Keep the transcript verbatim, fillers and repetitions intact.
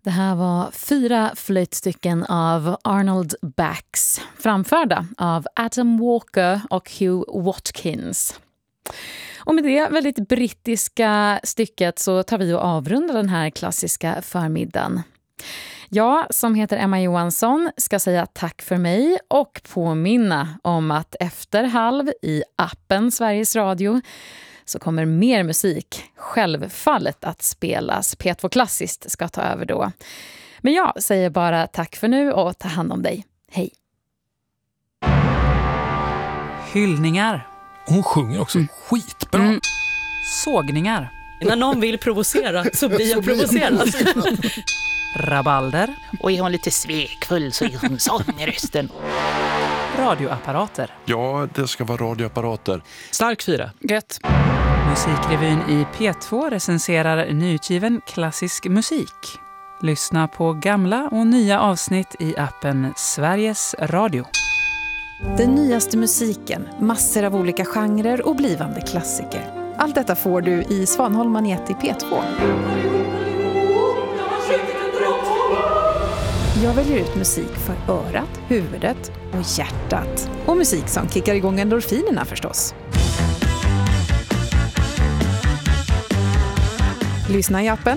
Det här var fyra flöjtstycken av Arnold Bax, framförda av Adam Walker och Hugh Watkins. Och med det väldigt brittiska stycket så tar vi och avrundar den här klassiska förmiddagen. Jag som heter Emma Johansson ska säga tack för mig och påminna om att efter halv i appen Sveriges Radio så kommer mer musik självfallet att spelas. P två Klassiskt ska ta över då. Men jag säger bara tack för nu och ta hand om dig. Hej! Hyllningar. Hon sjunger också mm. skitbra. Mm. Sågningar. När någon vill provocera så blir jag provocerad. Rabalder. Och är hon lite svekfull så är hon sån i rösten. Radioapparater. Ja, det ska vara radioapparater. Stark fyra. Gött. Musikrevyn i P två recenserar nyutgiven klassisk musik. Lyssna på gamla och nya avsnitt i appen Sveriges Radio. Den nyaste musiken, massor av olika genrer och blivande klassiker. Allt detta får du i Svanholm Magnet i P två. Jag väljer ut musik för örat, huvudet och hjärtat. Och musik som kickar igång endorfinerna förstås. Lyssna i appen